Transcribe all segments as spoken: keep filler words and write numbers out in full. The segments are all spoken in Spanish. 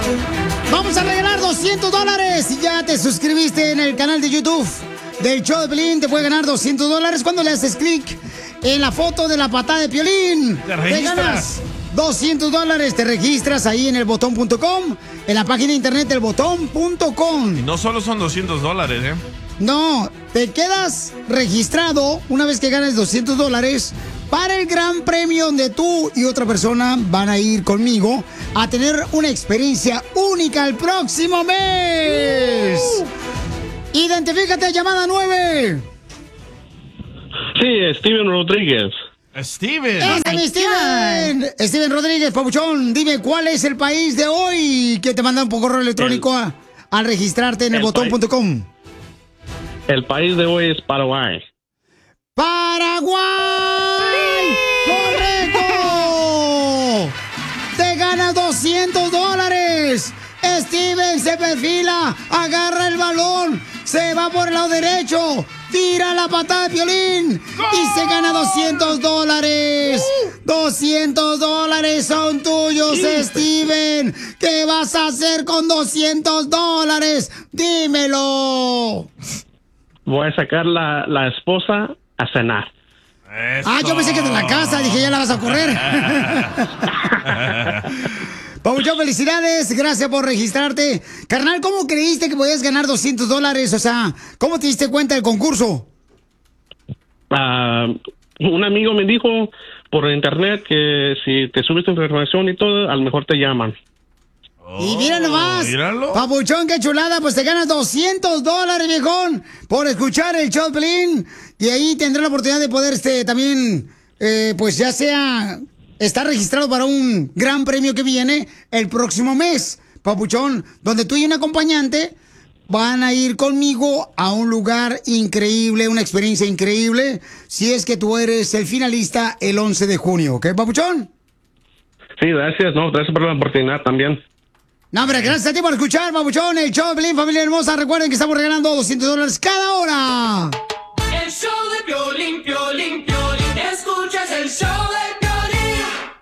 Vamos a regalar doscientos dólares. Si ya te suscribiste en el canal de YouTube del show de Piolín, te puede ganar doscientos dólares cuando le haces clic en la foto de la patada de Piolín. Te registras. Te ganas doscientos dólares. Te registras ahí en el botón punto com, en la página de internet del botón punto com. Y no solo son doscientos dólares, ¿eh? No, te quedas registrado una vez que ganes doscientos dólares para el gran premio donde tú y otra persona van a ir conmigo a tener una experiencia única el próximo mes. Uh. Identifícate, llamada nueve. Sí, Steven Rodríguez. Steven. ¡Ese es Steven! Steven Rodríguez, papuchón, dime, ¿cuál es el país de hoy que te mandan por correo electrónico a, al registrarte en el, el botón punto com? El país de hoy es Paraguay. ¡Paraguay! ¡Correcto! ¡Te ganas doscientos dólares! Steven se perfila, agarra el balón, se va por el lado derecho, tira la patada de Piolín y se gana doscientos dólares. doscientos dólares son tuyos, Steven. ¿Qué vas a hacer con doscientos dólares? Dímelo. Voy a sacar la, la esposa a cenar. Eso. Ah, yo pensé que de la casa, dije, ya la vas a correr. Pabuchón, felicidades, gracias por registrarte. Carnal, ¿cómo creíste que podías ganar doscientos dólares? O sea, ¿cómo te diste cuenta del concurso? Uh, un amigo me dijo por internet que si te subes tu información y todo, a lo mejor te llaman. Oh, y mira nomás, míralo. Papuchón, qué chulada, pues te ganas doscientos dólares, viejón, por escuchar el show de Piolín. Y ahí tendrás la oportunidad de poder este, también, eh, pues ya sea, estar registrado para un gran premio que viene el próximo mes, papuchón, donde tú y un acompañante van a ir conmigo a un lugar increíble, una experiencia increíble, si es que tú eres el finalista el once de junio, ¿ok, papuchón? Sí, gracias, no, gracias por la oportunidad también. No, hombre, gracias a ti por escuchar, babuchón, el show de Piolín, familia hermosa. Recuerden que estamos regalando doscientos dólares cada hora. El show de Piolín, Piolín, Piolín. Escuchas el show de Piolín.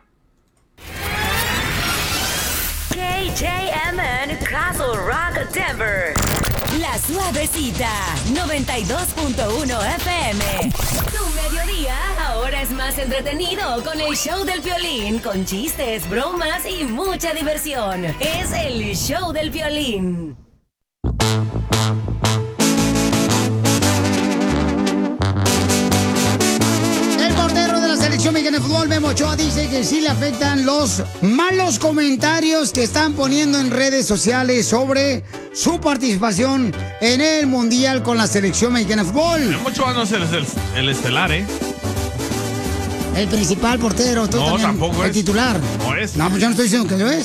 K J M N, Castle Rock, Denver. La Suavecita, noventa y dos punto uno F M. Tu mediodía ahora es más entretenido con el show del Piolín, con chistes, bromas y mucha diversión. Es el show del Piolín. El portero de la selección mexicana de fútbol, Memo Ochoa, dice que sí le afectan los malos comentarios que están poniendo en redes sociales sobre su participación en el Mundial con la selección mexicana de fútbol. Memo Ochoa no es el, el, el estelar, ¿eh? El principal portero, tú no, también, tampoco el es. titular. No es. No, pues yo no estoy diciendo que lo es.